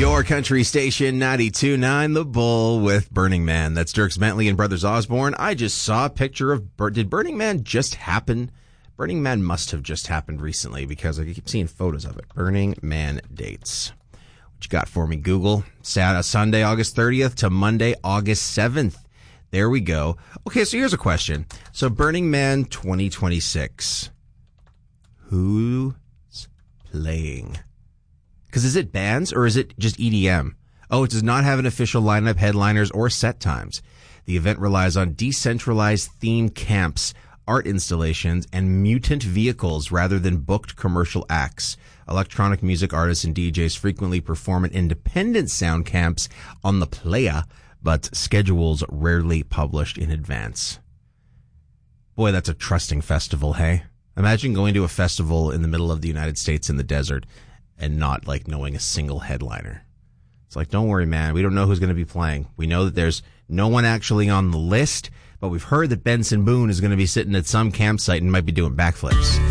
Your country station 92.9 The Bull with Burning Man. That's Dierks Bentley and Brothers Osborne. I just saw a picture of... Did Burning Man just happen? Burning Man must have just happened recently because I keep seeing photos of it. Burning Man dates. What you got for me, Google? Sunday, August 30th to Monday, August 7th. There we go. Okay, so here's a question. So Burning Man 2026. Who's playing? Because is it bands or is it just EDM? Oh, it does not have an official lineup, headliners, or set times. The event relies on decentralized themed camps, art installations, and mutant vehicles rather than booked commercial acts. Electronic music artists and DJs frequently perform at independent sound camps on the playa, but schedules rarely published in advance. Boy, that's a trusting festival, hey? Imagine going to a festival in the middle of the United States in the desert and not, like, knowing a single headliner. It's like, don't worry, man. We don't know who's going to be playing. We know that there's no one actually on the list, but we've heard that Benson Boone is going to be sitting at some campsite and might be doing backflips.